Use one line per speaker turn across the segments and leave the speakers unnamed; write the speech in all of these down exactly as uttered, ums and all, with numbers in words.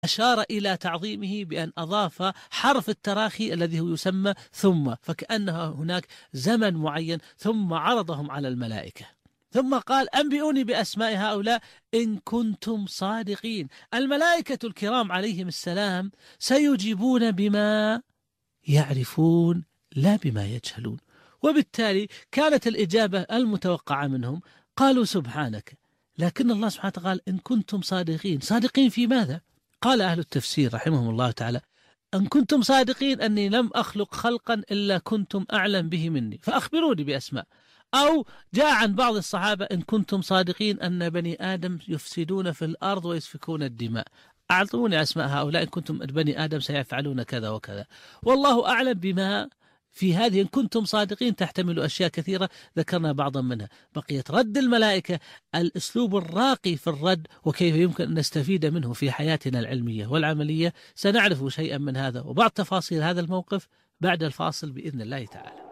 أشار إلى تعظيمه بأن أضاف حرف التراخي الذي هو يسمى ثم، فكأنها هناك زمن معين، ثم عرضهم على الملائكة. ثم قال أنبئوني بأسماء هؤلاء إن كنتم صادقين. الملائكة الكرام عليهم السلام سيجيبون بما يعرفون لا بما يجهلون، وبالتالي كانت الإجابة المتوقعة منهم قالوا سبحانك. لكن الله سبحانه وتعالى قال إن كنتم صادقين. صادقين في ماذا؟ قال أهل التفسير رحمهم الله تعالى أن كنتم صادقين أني لم أخلق خلقا إلا كنتم أعلم به مني فأخبروني بأسماء. أو جاء عن بعض الصحابة إن كنتم صادقين أن بني آدم يفسدون في الأرض ويسفكون الدماء أعطوني أسماء هؤلاء إن كنتم بني آدم سيفعلون كذا وكذا، والله أعلم بما في هذه. إن كنتم صادقين تحتمل أشياء كثيرة ذكرنا بعضا منها. بقيت رد الملائكة، الأسلوب الراقي في الرد وكيف يمكن أن نستفيد منه في حياتنا العلمية والعملية. سنعرف شيئا من هذا وبعض تفاصيل هذا الموقف بعد الفاصل بإذن الله تعالى.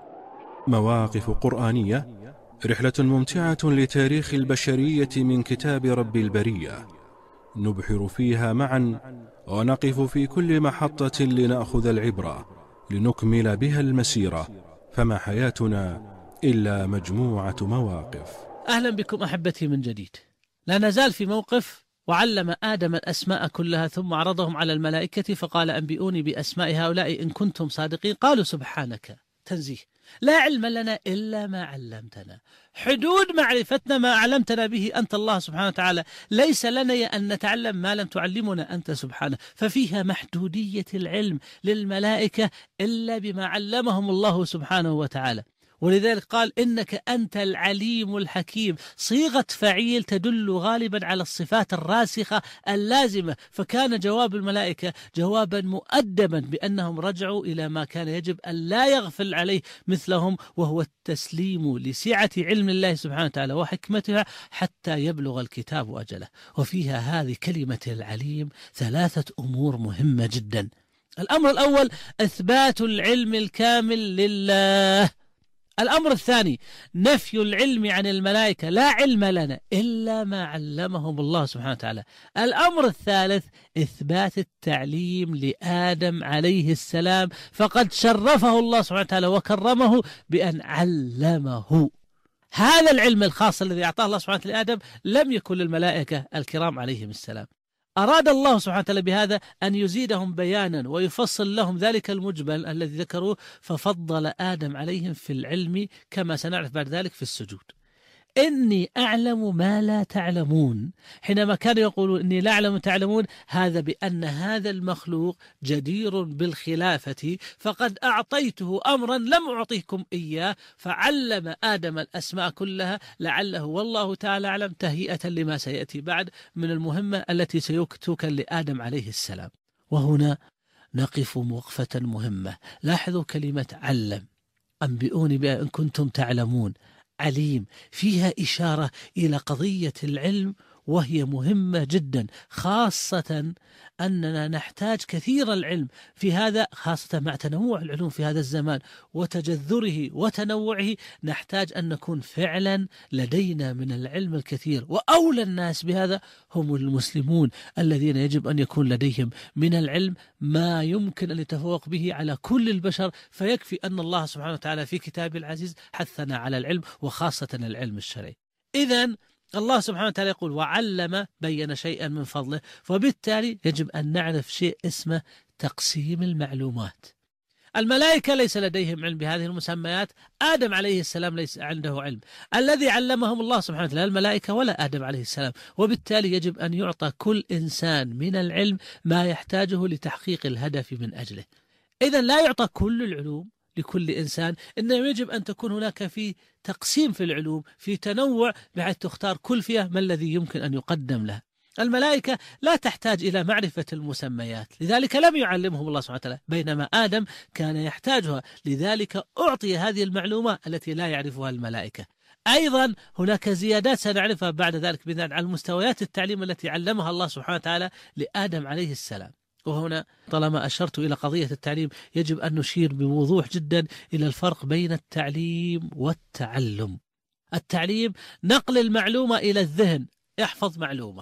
مواقف قرآنية، رحلة ممتعة لتاريخ البشرية من كتاب رب البرية، نبحر فيها معا ونقف في كل محطة لنأخذ العبرة لنكمل بها المسيرة، فما حياتنا إلا مجموعة مواقف.
أهلا بكم أحبتي من جديد. لا نزال في موقف وعلم آدم الأسماء كلها ثم عرضهم على الملائكة فقال أنبئوني بأسماء هؤلاء إن كنتم صادقين. قالوا سبحانك، تنزيه، لا علم لنا إلا ما علمتنا. حدود معرفتنا ما علمتنا به أنت الله سبحانه وتعالى، ليس لنا أن نتعلم ما لم تعلمنا أنت سبحانه. ففيها محدودية العلم للملائكة إلا بما علمهم الله سبحانه وتعالى. ولذلك قال إنك أنت العليم الحكيم، صيغة فعيل تدل غالبا على الصفات الراسخة اللازمة. فكان جواب الملائكة جوابا مؤدبا بأنهم رجعوا إلى ما كان يجب أن لا يغفل عليه مثلهم، وهو التسليم لسعة علم الله سبحانه وتعالى وحكمتها حتى يبلغ الكتاب أجله. وفيها هذه كلمة العليم ثلاثة أمور مهمة جدا. الأمر الأول إثبات العلم الكامل لله. الأمر الثاني نفي العلم عن الملائكة، لا علم لنا إلا ما علمهم الله سبحانه وتعالى. الأمر الثالث إثبات التعليم لآدم عليه السلام، فقد شرفه الله سبحانه وتعالى وكرمه بأن علمه. هذا العلم الخاص الذي أعطاه الله سبحانه وتعالى لآدم لم يكن للملائكة الكرام عليهم السلام. أراد الله سبحانه وتعالى بهذا أن يزيدهم بيانا ويفصل لهم ذلك المجمل الذي ذكروه، ففضل آدم عليهم في العلم كما سنعرف بعد ذلك في السجود. إني أعلم ما لا تعلمون، حينما كانوا يقولون إني لا أعلم تعلمون، هذا بأن هذا المخلوق جدير بالخلافة، فقد أعطيته أمرا لم أعطيكم إياه، فعلم آدم الأسماء كلها لعله والله تعالى أعلم تهيئة لما سيأتي بعد من المهمة التي سيكتوكل لآدم عليه السلام. وهنا نقف وقفة مهمة. لاحظوا كلمة علم، أنبئوني بأن كنتم تعلمون. عليم فيها إشارة إلى قضية العلم، وهي مهمة جدا، خاصة أننا نحتاج كثير العلم في هذا، خاصة مع تنوع العلوم في هذا الزمان وتجذره وتنوعه. نحتاج أن نكون فعلا لدينا من العلم الكثير، وأولى الناس بهذا هم المسلمون الذين يجب أن يكون لديهم من العلم ما يمكن أن يتفوق به على كل البشر. فيكفي أن الله سبحانه وتعالى في كتابه العزيز حثنا على العلم، وخاصة العلم الشرعي. إذن الله سبحانه وتعالى يقول وعلم، بين شيئا من فضله، وبالتالي يجب أن نعرف شيء اسمه تقسيم المعلومات. الملائكة ليس لديهم علم بهذه المسميات، آدم عليه السلام ليس عنده علم. الذي علمهم الله سبحانه وتعالى الملائكة ولا آدم عليه السلام، وبالتالي يجب أن يعطى كل إنسان من العلم ما يحتاجه لتحقيق الهدف من أجله. إذن لا يعطى كل العلوم لكل إنسان، إنما يجب أن تكون هناك في تقسيم في العلوم، في تنوع، بحيث تختار كل فئة ما الذي يمكن أن يقدم لها. الملائكة لا تحتاج إلى معرفة المسميات، لذلك لم يعلمهم الله سبحانه وتعالى، بينما آدم كان يحتاجها، لذلك أعطي هذه المعلومة التي لا يعرفها الملائكة. أيضا هناك زيادات سنعرفها بعد ذلك بناء على مستويات التعليم التي علمها الله سبحانه وتعالى لآدم عليه السلام. وهنا طالما أشرت إلى قضية التعليم يجب أن نشير بوضوح جدا إلى الفرق بين التعليم والتعلم. التعليم نقل المعلومة إلى الذهن، احفظ معلومة،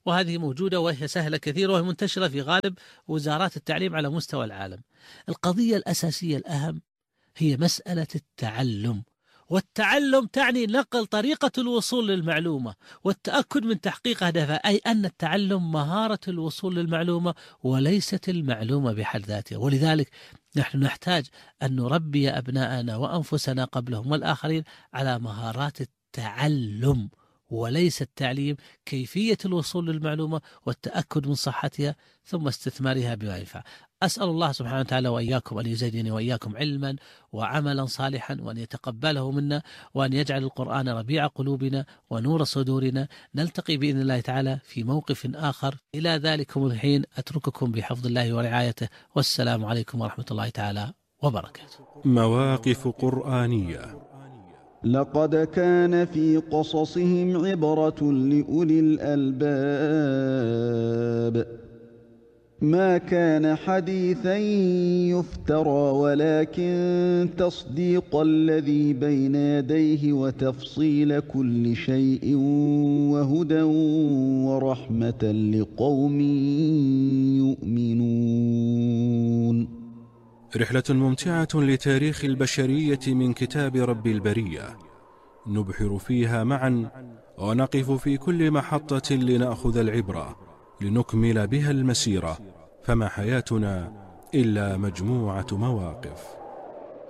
وهذه موجودة وهي سهلة كثيرة وهي منتشرة في غالب وزارات التعليم على مستوى العالم. القضية الأساسية الأهم هي مسألة التعلم، والتعلم تعني نقل طريقة الوصول للمعلومة والتأكد من تحقيق هدفها، أي أن التعلم مهارة الوصول للمعلومة وليست المعلومة بحد ذاتها. ولذلك نحن نحتاج أن نربي أبناءنا وأنفسنا قبلهم والآخرين على مهارات التعلم وليس التعليم، كيفية الوصول للمعلومة والتأكد من صحتها ثم استثمارها بما ينفع. أسأل الله سبحانه وتعالى وإياكم أن يزيدني وإياكم علما وعملا صالحا، وأن يتقبله منا، وأن يجعل القرآن ربيع قلوبنا ونور صدورنا. نلتقي بإذن الله تعالى في موقف آخر. إلى ذلكم الحين أترككم بحفظ الله ورعايته، والسلام عليكم ورحمة الله تعالى وبركاته.
مواقف قرآنية.
لقد كان في قصصهم عبرة لأولي الألباب ما كان حديثا يفترى ولكن تصديق الذي بين يديه وتفصيل كل شيء وهدى ورحمة لقوم يؤمنون.
رحلة ممتعة لتاريخ البشرية من كتاب رب البرية، نبحر فيها معا ونقف في كل محطة لنأخذ العبرة لنكمل بها المسيرة، فما حياتنا إلا مجموعة مواقف.